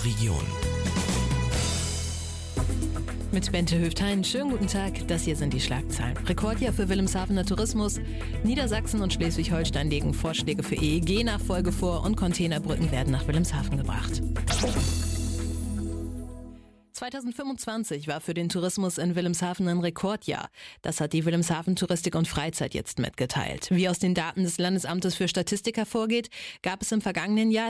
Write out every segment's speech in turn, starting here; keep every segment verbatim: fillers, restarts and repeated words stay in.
Region. Mit Bente Höftein, schönen guten Tag, das hier sind die Schlagzeilen. Rekordjahr für Wilhelmshavener Tourismus. Niedersachsen und Schleswig-Holstein legen Vorschläge für E E G-Nachfolge vor und Containerbrücken werden nach Wilhelmshaven gebracht. zweitausendfünfundzwanzig war für den Tourismus in Wilhelmshaven ein Rekordjahr. Das hat die Wilhelmshaven Touristik und Freizeit jetzt mitgeteilt. Wie aus den Daten des Landesamtes für Statistik hervorgeht, gab es im vergangenen Jahr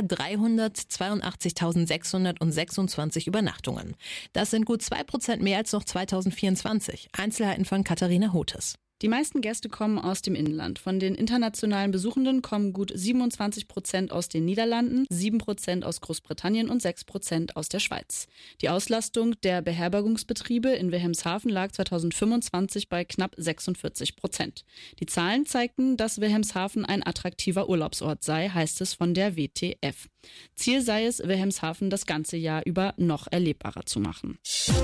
dreihundertzweiundachtzigtausendsechshundertsechsundzwanzig Übernachtungen. Das sind gut zwei Prozent mehr als noch zweitausendvierundzwanzig. Einzelheiten von Katharina Hotes. Die meisten Gäste kommen aus dem Inland. Von den internationalen Besuchenden kommen gut siebenundzwanzig Prozent aus den Niederlanden, sieben Prozent aus Großbritannien und sechs Prozent aus der Schweiz. Die Auslastung der Beherbergungsbetriebe in Wilhelmshaven lag zweitausendfünfundzwanzig bei knapp sechsundvierzig Prozent. Die Zahlen zeigten, dass Wilhelmshaven ein attraktiver Urlaubsort sei, heißt es von der W T F. Ziel sei es, Wilhelmshaven das ganze Jahr über noch erlebbarer zu machen.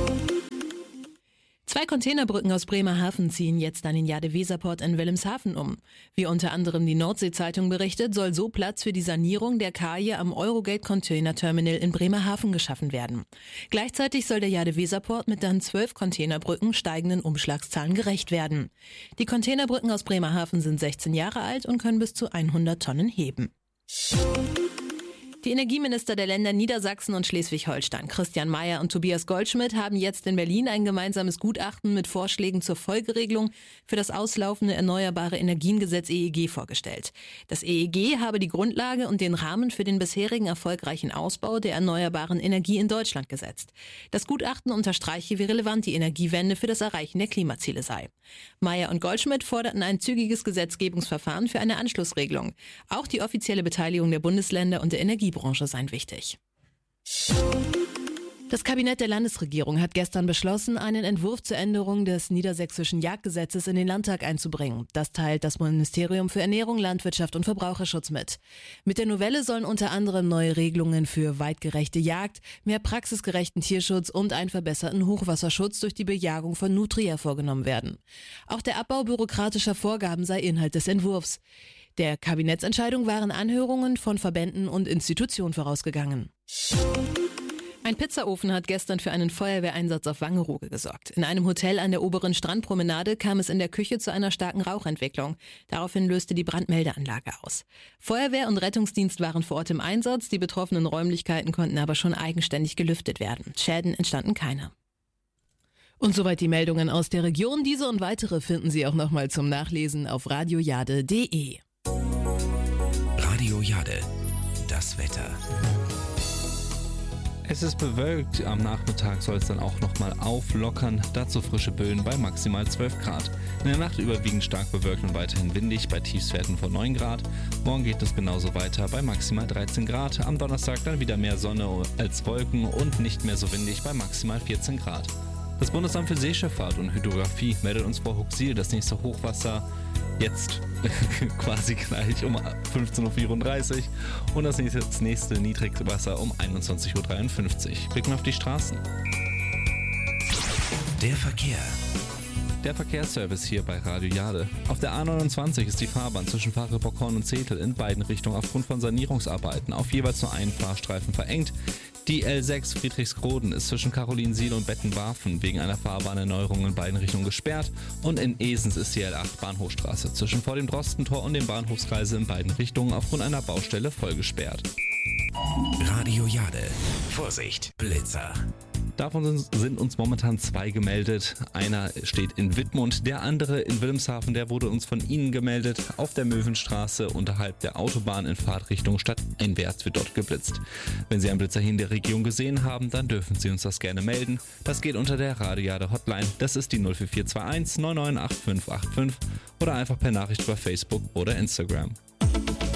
Zwei Containerbrücken aus Bremerhaven ziehen jetzt an den Jade-Weser-Port in Wilhelmshaven um. Wie unter anderem die Nordsee-Zeitung berichtet, soll so Platz für die Sanierung der Kaje am Eurogate-Container-Terminal in Bremerhaven geschaffen werden. Gleichzeitig soll der Jade-Weser-Port mit dann zwölf Containerbrücken steigenden Umschlagszahlen gerecht werden. Die Containerbrücken aus Bremerhaven sind sechzehn Jahre alt und können bis zu hundert Tonnen heben. Die Energieminister der Länder Niedersachsen und Schleswig-Holstein, Christian Mayer und Tobias Goldschmidt, haben jetzt in Berlin ein gemeinsames Gutachten mit Vorschlägen zur Folgeregelung für das auslaufende Erneuerbare Energiengesetz E E G vorgestellt. Das E E G habe die Grundlage und den Rahmen für den bisherigen erfolgreichen Ausbau der erneuerbaren Energie in Deutschland gesetzt. Das Gutachten unterstreiche, wie relevant die Energiewende für das Erreichen der Klimaziele sei. Mayer und Goldschmidt forderten ein zügiges Gesetzgebungsverfahren für eine Anschlussregelung. Auch die offizielle Beteiligung der Bundesländer und der Energie Branche seien wichtig. Das Kabinett der Landesregierung hat gestern beschlossen, einen Entwurf zur Änderung des niedersächsischen Jagdgesetzes in den Landtag einzubringen. Das teilt das Ministerium für Ernährung, Landwirtschaft und Verbraucherschutz mit. Mit der Novelle sollen unter anderem neue Regelungen für weitgerechte Jagd, mehr praxisgerechten Tierschutz und einen verbesserten Hochwasserschutz durch die Bejagung von Nutria vorgenommen werden. Auch der Abbau bürokratischer Vorgaben sei Inhalt des Entwurfs. Der Kabinettsentscheidung waren Anhörungen von Verbänden und Institutionen vorausgegangen. Ein Pizzaofen hat gestern für einen Feuerwehreinsatz auf Wangerooge gesorgt. In einem Hotel an der oberen Strandpromenade kam es in der Küche zu einer starken Rauchentwicklung. Daraufhin löste die Brandmeldeanlage aus. Feuerwehr und Rettungsdienst waren vor Ort im Einsatz. Die betroffenen Räumlichkeiten konnten aber schon eigenständig gelüftet werden. Schäden entstanden keine. Und soweit die Meldungen aus der Region. Diese und weitere finden Sie auch nochmal zum Nachlesen auf radiojade punkt de. Radio Jade, das Wetter. Es ist bewölkt, am Nachmittag soll es dann auch nochmal auflockern, dazu frische Böen bei maximal zwölf Grad. In der Nacht überwiegend stark bewölkt und weiterhin windig bei Tiefstwerten von neun Grad. Morgen geht es genauso weiter bei maximal dreizehn Grad. Am Donnerstag dann wieder mehr Sonne als Wolken und nicht mehr so windig bei maximal vierzehn Grad. Das Bundesamt für Seeschifffahrt und Hydrographie meldet uns vor Huxil das nächste Hochwasser jetzt quasi gleich um fünfzehn Uhr vierunddreißig und das nächste, das nächste Niedrigwasser um einundzwanzig Uhr dreiundfünfzig. Blicken auf die Straßen. Der Verkehr. Der Verkehrsservice hier bei Radio Jade. Auf der A neunundzwanzig ist die Fahrbahn zwischen Pfarre-Bockhorn und Zetel in beiden Richtungen aufgrund von Sanierungsarbeiten auf jeweils nur einen Fahrstreifen verengt. Die L sechs Friedrichskroden ist zwischen Karolinsiel und Bettenwarfen wegen einer Fahrbahnerneuerung in beiden Richtungen gesperrt und in Esens ist die L acht Bahnhofstraße zwischen vor dem Drostentor und dem Bahnhofskreisel in beiden Richtungen aufgrund einer Baustelle voll gesperrt. Radio Jade. Vorsicht, Blitzer. Davon sind uns momentan zwei gemeldet. Einer steht in Wittmund, der andere in Wilhelmshaven, der wurde uns von Ihnen gemeldet. Auf der Möwenstraße unterhalb der Autobahn in Fahrtrichtung stadteinwärts wird dort geblitzt. Wenn Sie einen Blitzer hier in der Region gesehen haben, dann dürfen Sie uns das gerne melden. Das geht unter der Radio Jade Hotline. Das ist die null vier vier zwei eins neun neun acht fünf acht fünf oder einfach per Nachricht über Facebook oder Instagram.